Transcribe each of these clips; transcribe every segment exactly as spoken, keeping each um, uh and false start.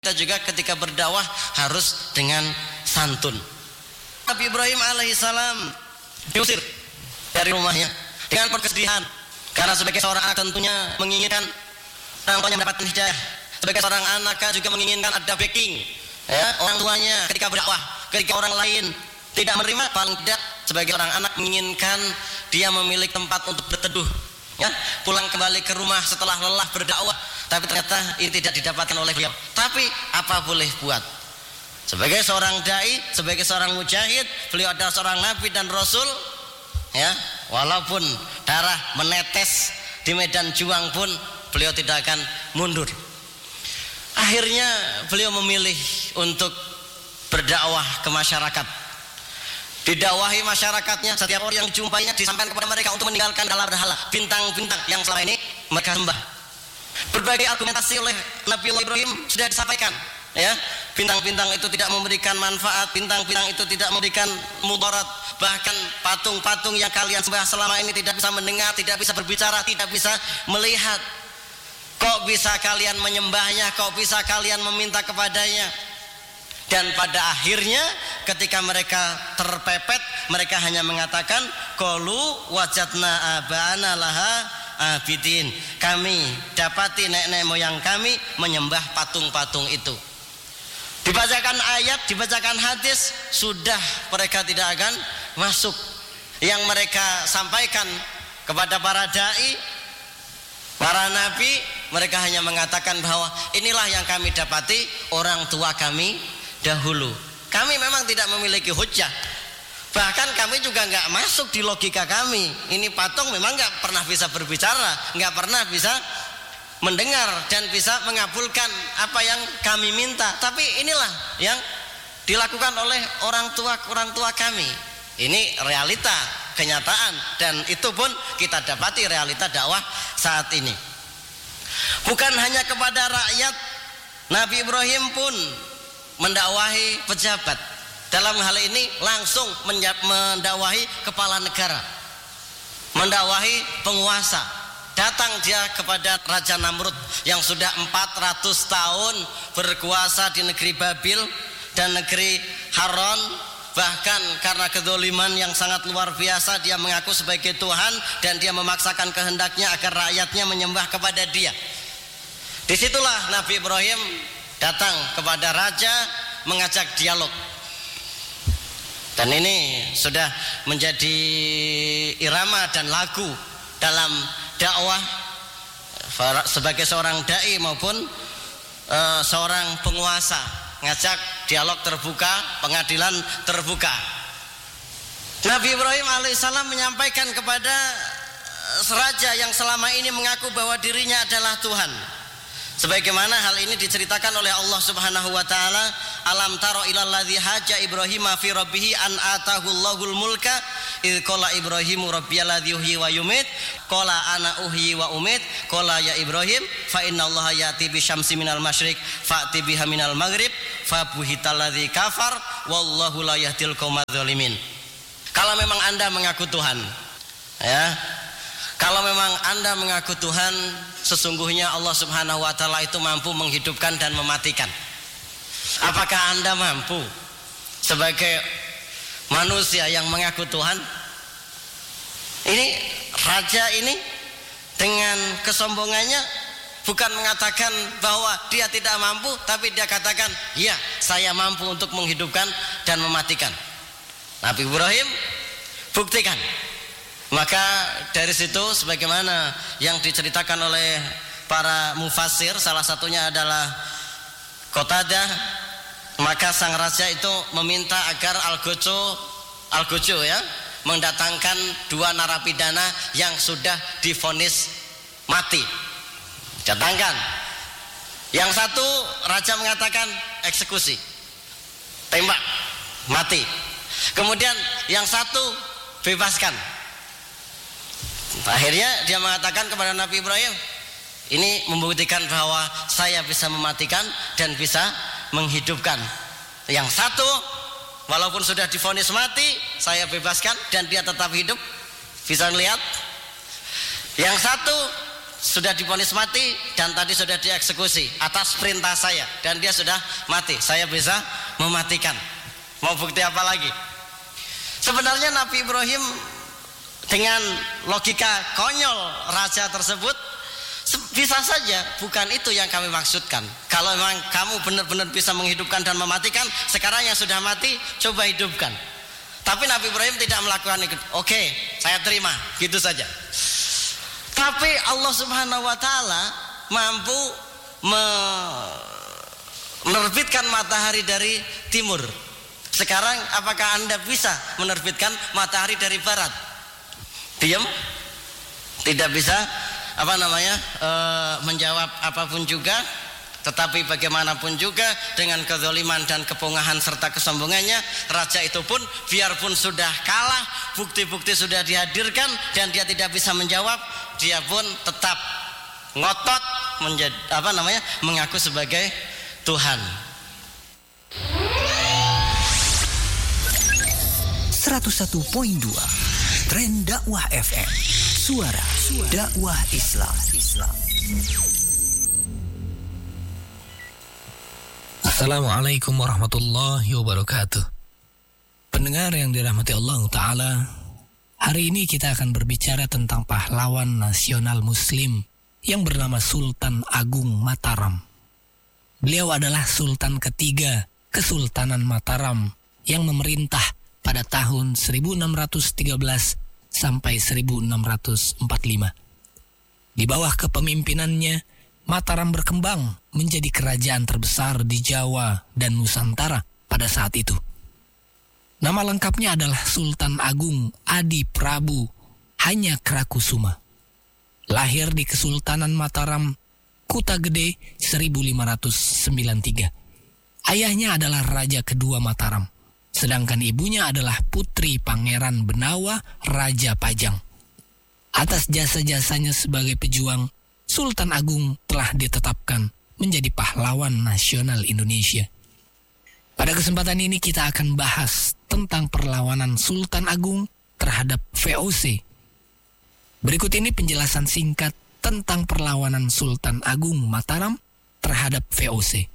Kita juga ketika berdakwah harus dengan santun. Nabi Ibrahim alaihissalam diusir dari rumahnya dengan kesedihan, karena sebagai seorang anak tentunya menginginkan orang tuanya mendapatkan hidayah. Sebagai seorang anak juga menginginkan ada backing, ya, orang tuanya ketika berdakwah, ketika orang lain tidak menerima, paling tidak sebagai orang anak menginginkan dia memiliki tempat untuk berteduh, ya, pulang kembali ke rumah setelah lelah berdakwah. Tapi ternyata ini tidak didapatkan oleh beliau. Tapi apa boleh buat? Sebagai seorang dai, sebagai seorang mujahid, beliau adalah seorang nabi dan rasul, ya. Walaupun darah menetes di medan juang pun beliau tidak akan mundur. Akhirnya beliau memilih untuk berdakwah ke masyarakat. Didakwahi masyarakatnya, setiap orang yang dijumpainya disampaikan kepada mereka untuk meninggalkan dalam berhala, bintang-bintang yang selama ini mereka sembah. Berbagai argumentasi oleh Nabi Ibrahim sudah disampaikan, ya. Bintang-bintang itu tidak memberikan manfaat, bintang-bintang itu tidak memberikan mudarat, bahkan patung-patung yang kalian sembah selama ini tidak bisa mendengar, tidak bisa berbicara, tidak bisa melihat. Kok bisa kalian menyembahnya? Kok bisa kalian meminta kepadanya? Dan pada akhirnya ketika mereka terpepet, mereka hanya mengatakan qalu wajadna abana laha abidin, kami dapati nenek moyang kami menyembah patung-patung itu. Dibacakan ayat, dibacakan hadis, sudah mereka tidak akan masuk. Yang mereka sampaikan kepada para dai, para nabi, mereka hanya mengatakan bahwa inilah yang kami dapati orang tua kami dahulu. Kami memang tidak memiliki hujjah, bahkan kami juga nggak masuk di logika kami. Ini patung memang nggak pernah bisa berbicara, nggak pernah bisa mendengar dan bisa mengabulkan apa yang kami minta. Tapi inilah yang dilakukan oleh orang tua orang tua kami. Ini realita, kenyataan, dan itu pun kita dapati realita dakwah saat ini. Bukan hanya kepada rakyat, Nabi Ibrahim pun mendakwahi pejabat. Dalam hal ini langsung mendakwahi kepala negara, mendakwahi penguasa. Datang dia kepada Raja Namrud yang sudah empat ratus tahun berkuasa di negeri Babil dan negeri Haran. Bahkan karena kedzaliman yang sangat luar biasa, dia mengaku sebagai Tuhan dan dia memaksakan kehendaknya agar rakyatnya menyembah kepada dia. Disitulah Nabi Ibrahim datang kepada raja, mengajak dialog. Dan ini sudah menjadi irama dan lagu dalam dakwah sebagai seorang dai maupun uh, seorang penguasa, ngajak dialog terbuka, pengadilan terbuka. Nabi Ibrahim alaihissalam menyampaikan kepada raja yang selama ini mengaku bahwa dirinya adalah Tuhan, sebagaimana hal ini diceritakan oleh Allah Subhanahu wa taala, alam taro ilal ladzi haja Ibrahim fi rabbih an atahullahul mulka id qala Ibrahimu rabbiyalladzi yuhyi wa yumit qala ana uhyi wa umit qala ya Ibrahim fa innallaha yati bisyamsi minal masyriq fa'ti biha minal maghrib fa buhital ladzi kafar wallahu la yahdil qaumaz zalimin. Kalau memang Anda mengaku Tuhan, ya, kalau memang Anda mengaku Tuhan, sesungguhnya Allah Subhanahu wa taala itu mampu menghidupkan dan mematikan. Apakah Anda mampu sebagai manusia yang mengaku Tuhan? Ini raja ini dengan kesombongannya bukan mengatakan bahwa dia tidak mampu, tapi dia katakan, "Ya, saya mampu untuk menghidupkan dan mematikan." Nabi Ibrahim, buktikan. Maka dari situ sebagaimana yang diceritakan oleh para mufassir, salah satunya adalah Qatadah, maka sang raja itu meminta agar Al-Gojo Al-Gojo ya mendatangkan dua narapidana yang sudah divonis mati. Datangkan. Yang satu raja mengatakan eksekusi, tembak, mati. Kemudian yang satu bebaskan. Akhirnya dia mengatakan kepada Nabi Ibrahim, ini membuktikan bahwa saya bisa mematikan dan bisa menghidupkan. Yang satu walaupun sudah divonis mati, saya bebaskan dan dia tetap hidup. Bisa lihat? Yang satu sudah divonis mati dan tadi sudah dieksekusi atas perintah saya dan dia sudah mati. Saya bisa mematikan. Mau bukti apa lagi? Sebenarnya Nabi Ibrahim dengan logika konyol raja tersebut bisa saja bukan itu yang kami maksudkan. Kalau memang kamu benar-benar bisa menghidupkan dan mematikan, sekarang yang sudah mati coba hidupkan. Tapi Nabi Ibrahim tidak melakukan itu. Oke, saya terima, gitu saja. Tapi Allah Subhanahu wa taala mampu menerbitkan matahari dari timur. Sekarang apakah Anda bisa menerbitkan matahari dari barat? Diam? Tidak bisa apa namanya? E, menjawab apapun juga. Tetapi bagaimanapun juga dengan kezaliman dan kepungahan serta kesombongannya, raja itu pun biarpun sudah kalah, bukti-bukti sudah dihadirkan dan dia tidak bisa menjawab, dia pun tetap ngotot menjadi apa namanya? mengaku sebagai Tuhan. seratus satu koma dua Tren Dakwah F M. Suara, Suara dakwah Islam. Islam. Assalamualaikum warahmatullahi wabarakatuh. Pendengar yang dirahmati Allah Ta'ala, hari ini kita akan berbicara tentang pahlawan nasional muslim yang bernama Sultan Agung Mataram. Beliau adalah Sultan ketiga Kesultanan Mataram yang memerintah pada tahun seribu enam ratus tiga belas sampai seribu enam ratus empat puluh lima. Di bawah kepemimpinannya, Mataram berkembang menjadi kerajaan terbesar di Jawa dan Nusantara pada saat itu. Nama lengkapnya adalah Sultan Agung Adi Prabu Hanyakrakusuma. Lahir di Kesultanan Mataram, Kuta Gede seribu lima ratus sembilan puluh tiga. Ayahnya adalah Raja kedua Mataram, sedangkan ibunya adalah Putri Pangeran Benawa Raja Pajang. Atas jasa-jasanya sebagai pejuang, Sultan Agung telah ditetapkan menjadi pahlawan nasional Indonesia. Pada kesempatan ini kita akan bahas tentang perlawanan Sultan Agung terhadap V O C. Berikut ini penjelasan singkat tentang perlawanan Sultan Agung Mataram terhadap V O C.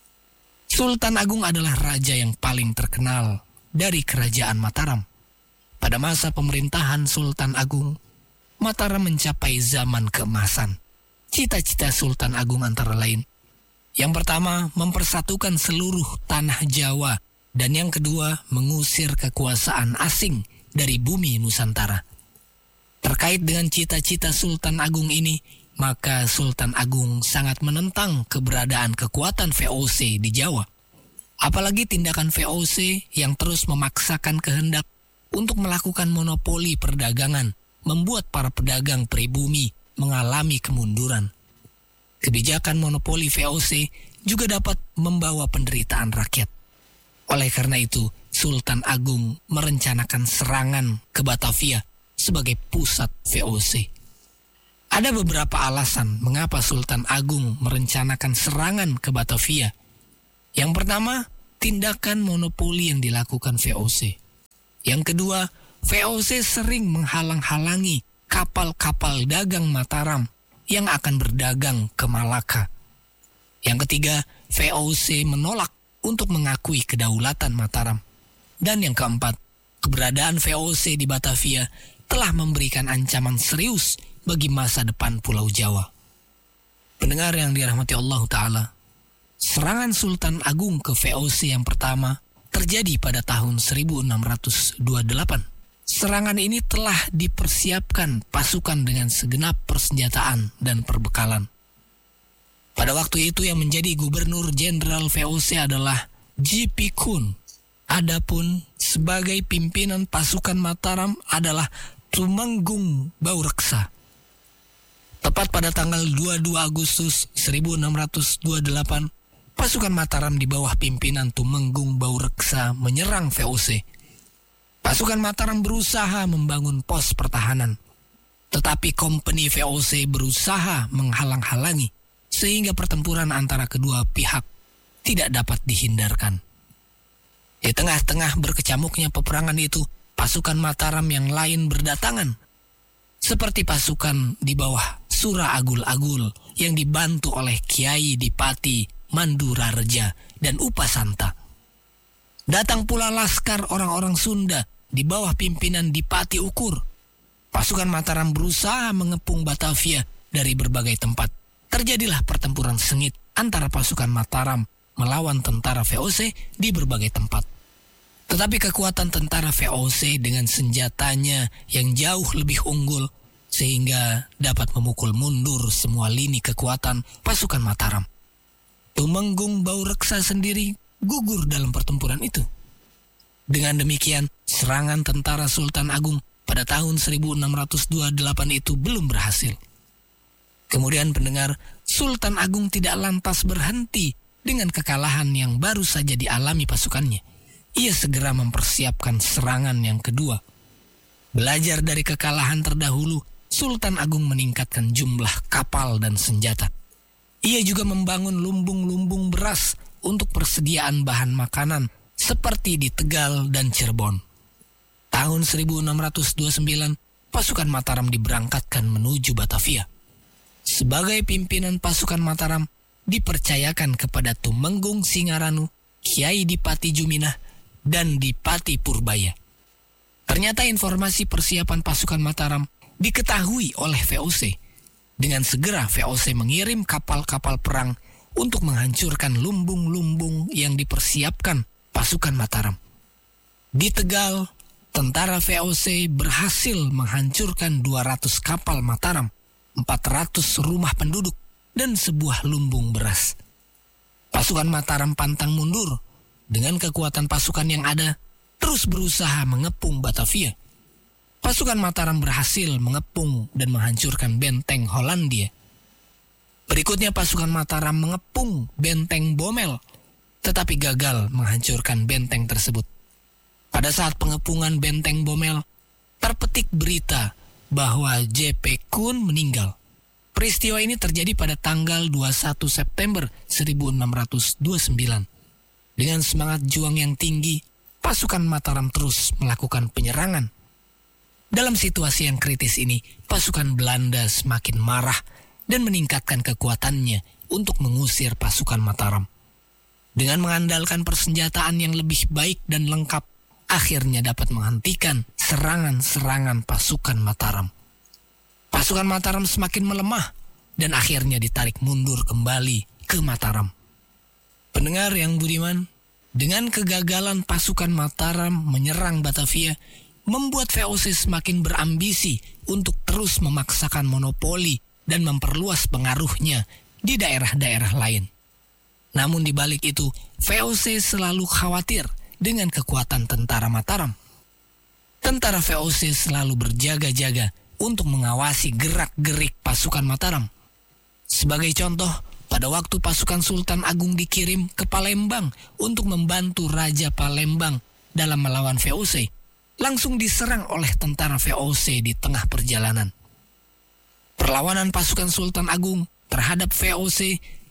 Sultan Agung adalah raja yang paling terkenal dari kerajaan Mataram. Pada masa pemerintahan Sultan Agung, Mataram mencapai zaman keemasan. Cita-cita Sultan Agung antara lain, yang pertama mempersatukan seluruh tanah Jawa, dan yang kedua mengusir kekuasaan asing dari bumi Nusantara. Terkait dengan cita-cita Sultan Agung ini, maka Sultan Agung sangat menentang keberadaan kekuatan V O C di Jawa. Apalagi tindakan V O C yang terus memaksakan kehendak untuk melakukan monopoli perdagangan, membuat para pedagang pribumi mengalami kemunduran. Kebijakan monopoli V O C juga dapat membawa penderitaan rakyat. Oleh karena itu, Sultan Agung merencanakan serangan ke Batavia sebagai pusat V O C. Ada beberapa alasan mengapa Sultan Agung merencanakan serangan ke Batavia. Yang pertama, tindakan monopoli yang dilakukan V O C. Yang kedua, V O C sering menghalang-halangi kapal-kapal dagang Mataram yang akan berdagang ke Malaka. Yang ketiga, V O C menolak untuk mengakui kedaulatan Mataram. Dan yang keempat, keberadaan V O C di Batavia telah memberikan ancaman serius bagi masa depan Pulau Jawa. Pendengar yang dirahmati Allah Ta'ala, serangan Sultan Agung ke V O C yang pertama terjadi pada tahun seribu enam ratus dua puluh delapan. Serangan ini telah dipersiapkan pasukan dengan segenap persenjataan dan perbekalan. Pada waktu itu yang menjadi gubernur jenderal V O C adalah J P Kun. Adapun sebagai pimpinan pasukan Mataram adalah Tumenggung Baureksa. Tepat pada tanggal dua puluh dua Agustus seribu enam ratus dua puluh delapan, pasukan Mataram di bawah pimpinan Tumenggung Baureksa menyerang V O C. Pasukan Mataram berusaha membangun pos pertahanan, tetapi kompeni V O C berusaha menghalang-halangi, sehingga pertempuran antara kedua pihak tidak dapat dihindarkan. Di tengah-tengah berkecamuknya peperangan itu, pasukan Mataram yang lain berdatangan, seperti pasukan di bawah Sura Agul-Agul yang dibantu oleh Kiai Dipati Mandurareja dan Upasanta. Datang pula laskar orang-orang Sunda di bawah pimpinan Dipati Ukur. Pasukan Mataram berusaha mengepung Batavia dari berbagai tempat. Terjadilah pertempuran sengit antara pasukan Mataram melawan tentara V O C di berbagai tempat. Tetapi kekuatan tentara V O C dengan senjatanya yang jauh lebih unggul sehingga dapat memukul mundur semua lini kekuatan pasukan Mataram. Tumenggung Baureksa sendiri gugur dalam pertempuran itu. Dengan demikian, serangan tentara Sultan Agung pada tahun seribu enam ratus dua puluh delapan itu belum berhasil. Kemudian pendengar, Sultan Agung tidak lantas berhenti dengan kekalahan yang baru saja dialami pasukannya. Ia segera mempersiapkan serangan yang kedua. Belajar dari kekalahan terdahulu, Sultan Agung meningkatkan jumlah kapal dan senjata. Ia juga membangun lumbung-lumbung beras untuk persediaan bahan makanan seperti di Tegal dan Cirebon. Tahun seribu enam ratus dua puluh sembilan, pasukan Mataram diberangkatkan menuju Batavia. Sebagai pimpinan pasukan Mataram, dipercayakan kepada Tumenggung Singaranu, Kiai Dipati Juminah, dan Dipati Purbaya. Ternyata informasi persiapan pasukan Mataram diketahui oleh V O C. Dengan segera V O C mengirim kapal-kapal perang untuk menghancurkan lumbung-lumbung yang dipersiapkan pasukan Mataram. Di Tegal, tentara V O C berhasil menghancurkan dua ratus kapal Mataram, empat ratus rumah penduduk, dan sebuah lumbung beras. Pasukan Mataram pantang mundur. Dengan kekuatan pasukan yang ada, terus berusaha mengepung Batavia. Pasukan Mataram berhasil mengepung dan menghancurkan benteng Hollandia. Berikutnya pasukan Mataram mengepung benteng Bomel, tetapi gagal menghancurkan benteng tersebut. Pada saat pengepungan benteng Bomel, terpetik berita bahwa J P Kun meninggal. Peristiwa ini terjadi pada tanggal dua puluh satu September seribu enam ratus dua puluh sembilan. Dengan semangat juang yang tinggi, pasukan Mataram terus melakukan penyerangan. Dalam situasi yang kritis ini, pasukan Belanda semakin marah dan meningkatkan kekuatannya untuk mengusir pasukan Mataram. Dengan mengandalkan persenjataan yang lebih baik dan lengkap, akhirnya dapat menghentikan serangan-serangan pasukan Mataram. Pasukan Mataram semakin melemah dan akhirnya ditarik mundur kembali ke Mataram. Pendengar yang budiman, dengan kegagalan pasukan Mataram menyerang Batavia, membuat V O C semakin berambisi untuk terus memaksakan monopoli dan memperluas pengaruhnya di daerah-daerah lain. Namun di balik itu, V O C selalu khawatir dengan kekuatan tentara Mataram. Tentara V O C selalu berjaga-jaga untuk mengawasi gerak-gerik pasukan Mataram. Sebagai contoh, pada waktu pasukan Sultan Agung dikirim ke Palembang untuk membantu Raja Palembang dalam melawan V O C, langsung diserang oleh tentara V O C di tengah perjalanan. Perlawanan pasukan Sultan Agung terhadap V O C